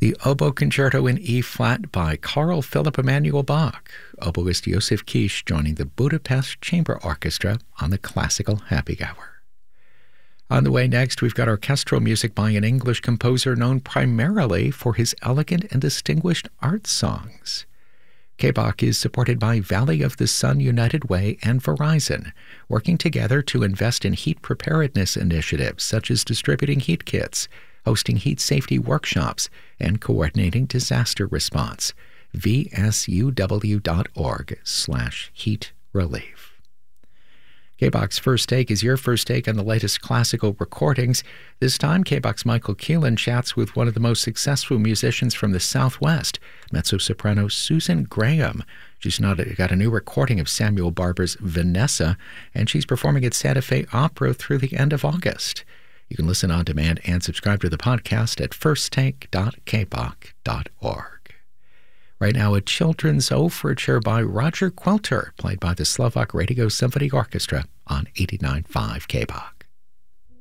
The Oboe Concerto in E-flat by Carl Philipp Emanuel Bach. Oboist Josef Kisz joining the Budapest Chamber Orchestra on the Classical Happy Hour. On the way next, we've got orchestral music by an English composer known primarily for his elegant and distinguished art songs. K-Bach is supported by Valley of the Sun United Way and Verizon, working together to invest in heat preparedness initiatives such as distributing heat kits, hosting heat safety workshops, and coordinating disaster response. vsuw.org/heat relief. K-Bach's First Take is your first take on the latest classical recordings. This time, K-Bach's Michael Keelan chats with one of the most successful musicians from the Southwest, mezzo-soprano Susan Graham. She's now got a new recording of Samuel Barber's Vanessa, and she's performing at Santa Fe Opera through the end of August. You can listen on demand and subscribe to the podcast at firsttake.kbach.org. Right now, a children's overture by Roger Quelter, played by the Slovak Radio Symphony Orchestra on 89.5 KBach.